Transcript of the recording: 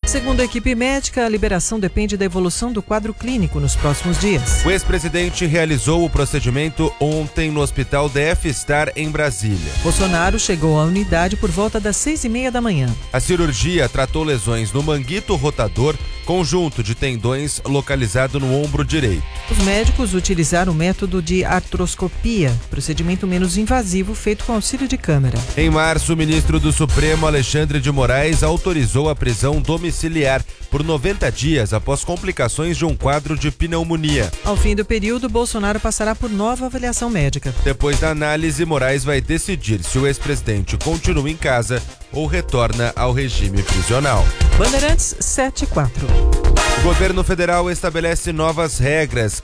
Segundo a equipe médica, a liberação depende da evolução do quadro clínico nos próximos dias. O ex-presidente realizou o procedimento ontem no Hospital DF Star, em Brasília. Bolsonaro chegou à unidade por volta das 6h30 da manhã. A cirurgia tratou lesões no manguito rotador, conjunto de tendões localizado no ombro direito. Os médicos utilizaram o método de artroscopia, procedimento menos invasivo feito com auxílio de câmera. Em março, o ministro do Supremo, Alexandre de Moraes, autorizou a prisão domiciliar por 90 dias após complicações de um quadro de pneumonia. Ao fim do período, Bolsonaro passará por nova avaliação médica. Depois da análise, Moraes vai decidir se o ex-presidente continua em casa ou retorna ao regime prisional. Bandeirantes 7-4. O governo federal estabelece novas regras